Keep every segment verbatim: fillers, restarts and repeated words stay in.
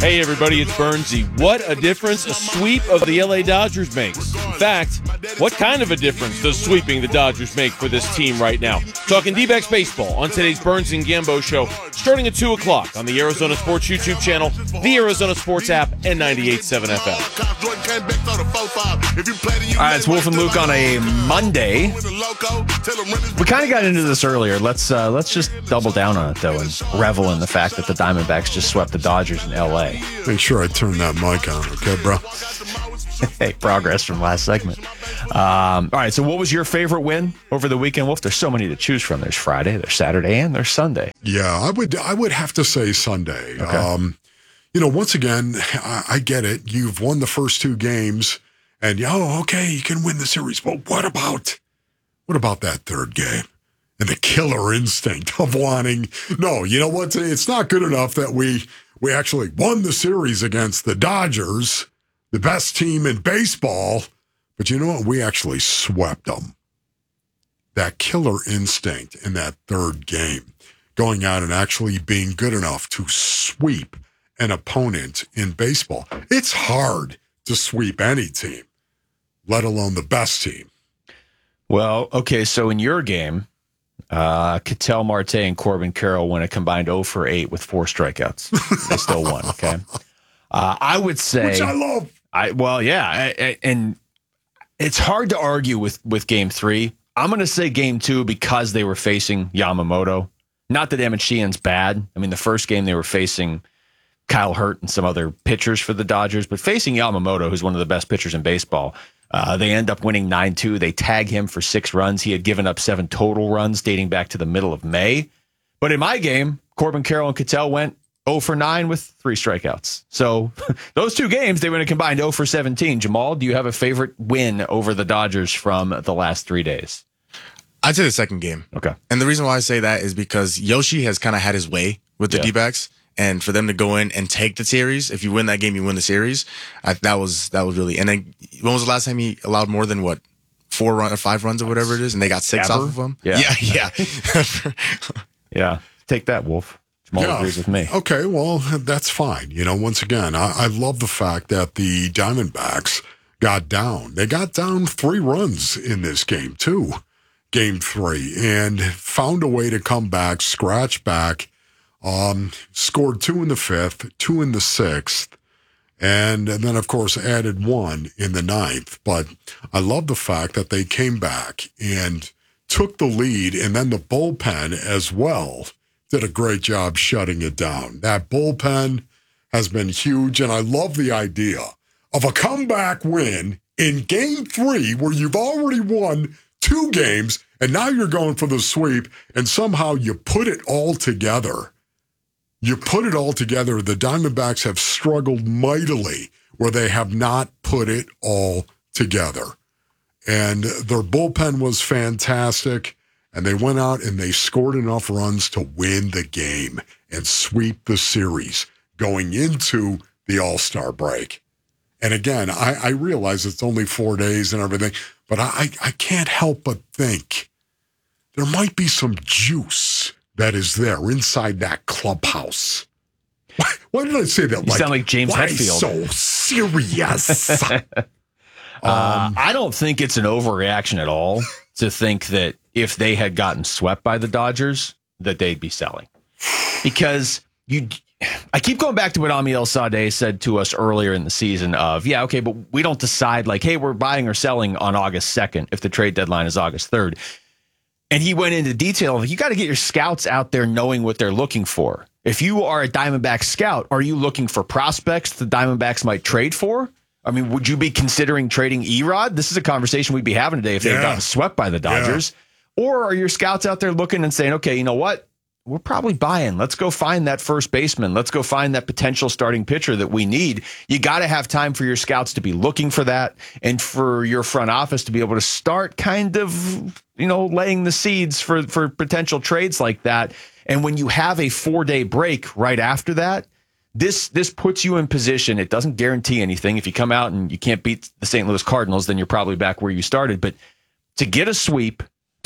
Hey everybody, it's Bernsey. What a difference a sweep of the L A Dodgers makes. In fact, what kind of a difference does sweeping the Dodgers make for this team right now? Talking D-backs baseball on today's Burns and Gambo show, starting at two o'clock on the Arizona Sports YouTube channel, the Arizona Sports app, and ninety-eight point seven F M. All right, it's Wolf and Luke on a Monday. We kind of got into this earlier. Let's uh, let's just double down on it, though, and revel in the fact that the Diamondbacks just swept the Dodgers in L A. Make sure I turn that mic on, okay, bro? Hey, progress from last segment. Um, all right, so what was your favorite win over the weekend, Wolf? There's so many to choose from. There's Friday, there's Saturday, and there's Sunday. Yeah, I would I would have to say Sunday. Okay. Um, you know, once again, I, I get it. You've won the first two games, and oh, okay, you can win the series. But what about what about that third game? And the killer instinct of wanting, no, you know what? It's not good enough that we we actually won the series against the Dodgers, the best team in baseball. But you know what? We actually swept them. That killer instinct in that third game, going out and actually being good enough to sweep an opponent in baseball. It's hard to sweep any team, let alone the best team. Well, okay, so in your game, uh, Ketel Marte and Corbin Carroll went a combined oh for eight with four strikeouts. They still won, okay? Uh, I would say... Which I love. I Well, yeah, I, I, and it's hard to argue with, with game three. I'm going to say game two because they were facing Yamamoto. Not that Emmett Sheehan's bad. I mean, the first game they were facing Kyle Hurt and some other pitchers for the Dodgers, but facing Yamamoto, who's one of the best pitchers in baseball, uh, they end up winning nine two. They tag him for six runs. He had given up seven total runs dating back to the middle of May. But in my game, Corbin Carroll and Ketel went oh for nine with three strikeouts. So those two games, they went a combined oh for seventeen. Jamal, do you have a favorite win over the Dodgers from the last three days? I'd say the second game. Okay. And the reason why I say that is because Yoshi has kind of had his way with the Yeah. D-backs. And for them to go in and take the series, if you win that game, you win the series. I, that was that was really. And then when was the last time he allowed more than what four run or five runs or whatever it is, and they got six Ever? off of him? Yeah. yeah, yeah. Yeah. Take that, Wolf. Jamal Yeah. agrees with me. Okay, well, that's fine. You know, once again, I, I love the fact that the Diamondbacks got down. They got down three runs in this game, too, game three, and found a way to come back, scratch back, um, scored two in the fifth, two in the sixth, and, and then, of course, added one in the ninth. But I love the fact that they came back and took the lead, and then the bullpen as well did a great job shutting it down. That bullpen has been huge, and I love the idea of a comeback win in game three where you've already won two games, and now you're going for the sweep, and somehow you put it all together. You put it all together. The Diamondbacks have struggled mightily where they have not put it all together. And their bullpen was fantastic. And they went out and they scored enough runs to win the game and sweep the series going into the All-Star break. And again, I, I realize it's only four days and everything, but I, I can't help but think there might be some juice that is there inside that clubhouse. Why, why did I say that? You like, sound like James why Hetfield. so serious? Uh, I don't think it's an overreaction at all to think that if they had gotten swept by the Dodgers, that they'd be selling. Because you, I keep going back to what Amiel Sadeh said to us earlier in the season of, yeah, okay, but we don't decide like, hey, we're buying or selling on August second if the trade deadline is August third. And he went into detail of, you got to get your scouts out there knowing what they're looking for. If you are a Diamondback scout, are you looking for prospects the Diamondbacks might trade for? I mean, would you be considering trading Erod? This is a conversation we'd be having today if they Yeah. had gotten swept by the Dodgers. Yeah. Or are your scouts out there looking and saying, okay, you know what? We're probably buying. Let's go find that first baseman. Let's go find that potential starting pitcher that we need. You got to have time for your scouts to be looking for that and for your front office to be able to start kind of, you know, laying the seeds for, for potential trades like that. And when you have a four-day break right after that, This this puts you in position. It doesn't guarantee anything. If you come out and you can't beat the Saint Louis Cardinals, then you're probably back where you started. But to get a sweep, to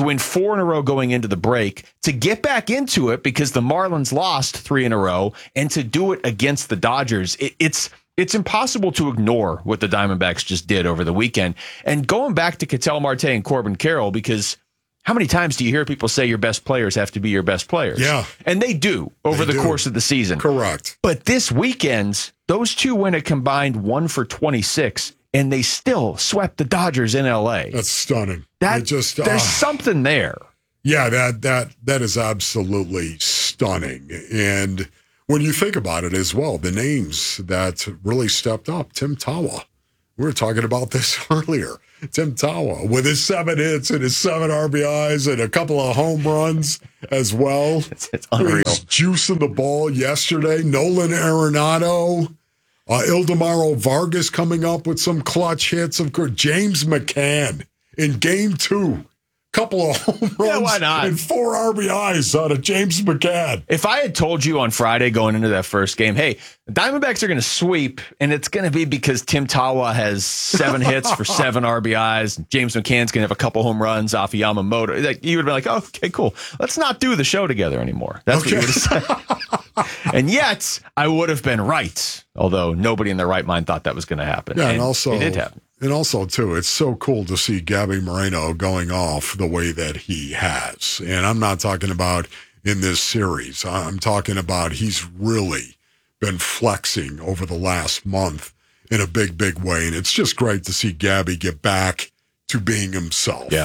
to win four in a row going into the break, to get back into it because the Marlins lost three in a row, and to do it against the Dodgers. It, it's it's impossible to ignore what the Diamondbacks just did over the weekend. And going back to Ketel Marte and Corbin Carroll, because how many times do you hear people say your best players have to be your best players? Yeah. And they do over They the do. course of the season. Correct. But this weekend, those two went a combined one for twenty-six, and they still swept the Dodgers in L A. That's stunning. That, It just, there's ah. something there. Yeah, that that that is absolutely stunning. And when you think about it as well, the names that really stepped up, Tim Tawa. We were talking about this earlier. Tim Tawa with his seven hits and his seven R B Is and a couple of home runs as well. It's, it's unreal. He was juicing the ball yesterday. Nolan Arenado, uh, Ildemaro Vargas coming up with some clutch hits. Of course, James McCann in game two. Couple of home runs Yeah, why not? and four R B Is out of James McCann. If I had told you on Friday going into that first game, hey, the Diamondbacks are going to sweep, and it's going to be because Tim Tawa has seven hits for seven R B Is, James McCann's going to have a couple home runs off of Yamamoto, like, you would be like, oh, okay, cool. Let's not do the show together anymore. That's Okay. what you would have said. And yet, I would have been right, although nobody in their right mind thought that was going to happen. Yeah, and, also it did happen. And also, too, it's so cool to see Gabby Moreno going off the way that he has. And I'm not talking about in this series. I'm talking about he's really been flexing over the last month in a big, big way. And it's just great to see Gabby get back to being himself. Yeah.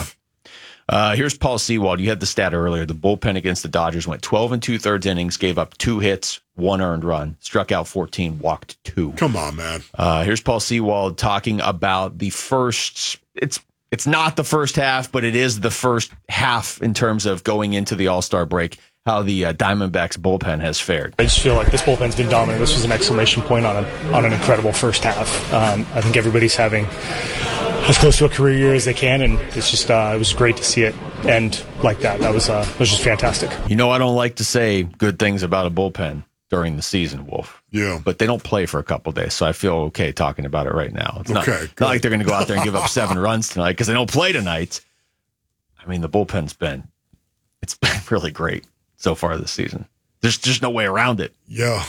Uh, here's Paul Sewald. You had the stat earlier. The bullpen against the Dodgers went twelve and two thirds innings, gave up two hits, one earned run, struck out fourteen, walked two. Come on, man. Uh, here's Paul Sewald talking about the first. It's it's not the first half, but it is the first half in terms of going into the All-Star break. How the uh, Diamondbacks bullpen has fared. I just feel like this bullpen's been dominant. This was an exclamation point on a, on an incredible first half. Um, I think everybody's having as close to a career year as they can, and it's just uh, it was great to see it end like that. That was uh, was just fantastic. You know, I don't like to say good things about a bullpen during the season, Wolf. Yeah. But they don't play for a couple days, so I feel okay talking about it right now. It's not, Okay, not good. like they're going to go out there and give up seven runs tonight because they don't play tonight. I mean, the bullpen's been it's been really great so far this season. There's just no way around it. Yeah.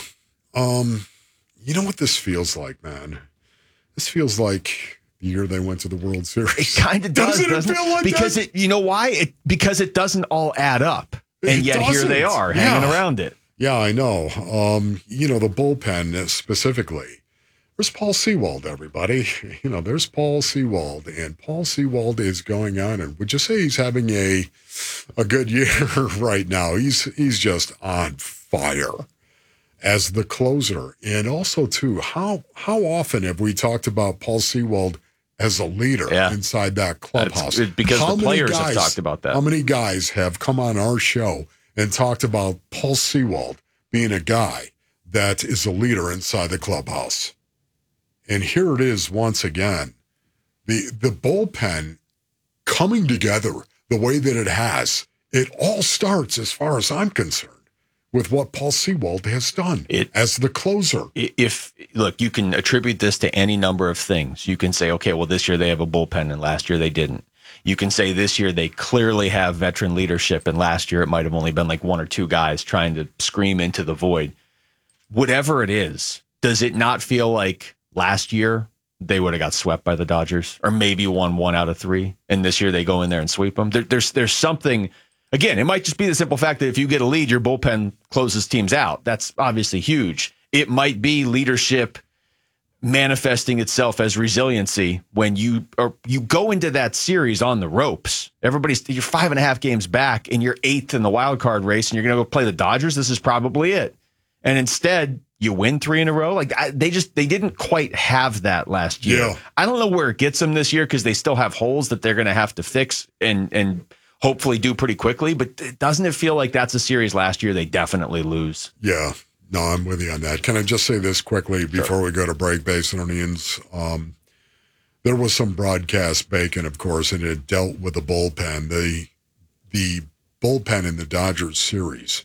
Um, you know what this feels like, man? This feels like the year they went to the World Series. It kind of does, Doesn't it doesn't feel like because that? it, you know why? It because it doesn't all add up, and It yet here they doesn't. are hanging Yeah. around it. Yeah, I know. Um, you know, the bullpen specifically. There's Paul Sewald, everybody. You know, there's Paul Sewald, and Paul Sewald is going on, and would you say he's having a a good year right now? He's he's just on fire as the closer, and also too, how how often have we talked about Paul Sewald as a leader Yeah. inside that clubhouse? That's- because How the many players have talked about that. How many guys have come on our show and talked about Paul Sewald being a guy that is a leader inside the clubhouse? And here it is once again, the the bullpen coming together the way that it has. It all starts, as far as I'm concerned, with what Paul Sewald has done It- as the closer. If look, you can attribute this to any number of things. You can say, okay, well, this year they have a bullpen, and last year they didn't. You can say this year they clearly have veteran leadership, and last year it might have only been like one or two guys trying to scream into the void. Whatever it is, does it not feel like last year they would have got swept by the Dodgers, or maybe won one out of three, and this year they go in there and sweep them? There, there's there's something. Again, it might just be the simple fact that if you get a lead, your bullpen closes teams out. That's obviously huge. It might be leadership manifesting itself as resiliency when you or you go into that series on the ropes. Everybody's you're five and a half games back, and you're eighth in the wild card race, and you're going to go play the Dodgers. This is probably it. And instead, you win three in a row. Like I, they just they didn't quite have that last year. Yeah. I don't know where it gets them this year because they still have holes that they're going to have to fix and and hopefully do pretty quickly. But doesn't it feel like that's a series last year they definitely lose? Yeah. No, I'm with you on that. Can I just say this quickly before we go to break, Basinonians? Um, there was some broadcast bacon, of course, and it dealt with the bullpen. The the bullpen in the Dodgers series,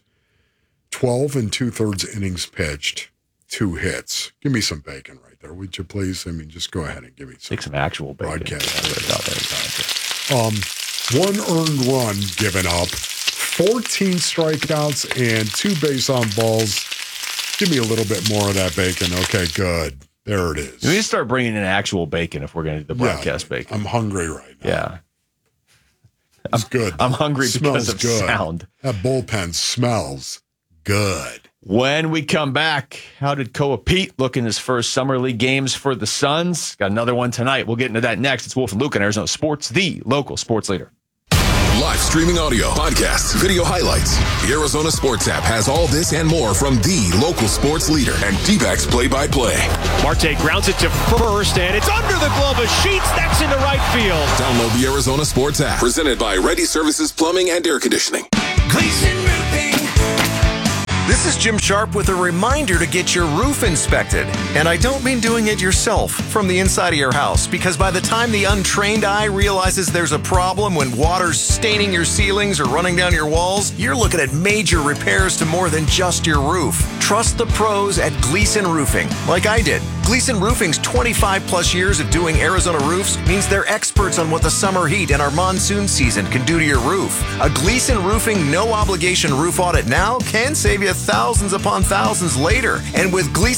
twelve and two-thirds innings pitched, two hits. Give me some bacon right there, would you please? I mean, just go ahead and give me some. Take some actual bacon. Broadcast. Yeah, without that. Um, one earned run given up, fourteen strikeouts, and two base on balls. Give me a little bit more of that bacon. Okay, good. There it is. We need to start bringing in actual bacon if we're going to do the broadcast yeah, bacon. I'm hungry right now. Yeah. It's good. I'm hungry Smells because of good. sound. That bullpen smells good. When we come back, how did Koa Pete look in his first summer league games for the Suns? Got another one tonight. We'll get into that next. It's Wolf and Luke on Arizona Sports, the local sports leader. Live streaming audio, podcasts, video highlights. The Arizona Sports app has all this and more from the local sports leader and D-backs play-by-play. Marte grounds it to first, and it's under the glove of Sheets. That's into right field. Download the Arizona Sports app. Presented by Ready Services Plumbing and Air Conditioning. Gleason Roofing. This is Jim Sharp with a reminder to get your roof inspected. And I don't mean doing it yourself from the inside of your house, because by the time the untrained eye realizes there's a problem when water's staining your ceilings or running down your walls, you're looking at major repairs to more than just your roof. Trust the pros at Gleason Roofing, like I did. Gleason Roofing's twenty-five plus years of doing Arizona roofs means they're experts on what the summer heat and our monsoon season can do to your roof. A Gleason Roofing no-obligation roof audit now can save you thousands upon thousands later. And with Gleason